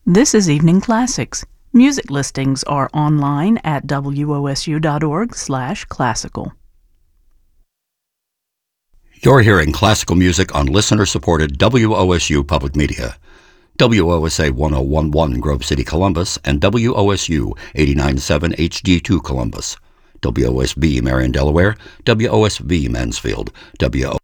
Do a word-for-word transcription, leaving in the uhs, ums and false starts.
This is Evening Classics. Music listings are online at W O S U dot org slash classical. You're hearing classical music on listener-supported W O S U Public Media. W O S A ten eleven Grove City, Columbus, and W O S U eighty-nine point seven H D two Columbus. W O S B Marion, Delaware, W O S B Mansfield, W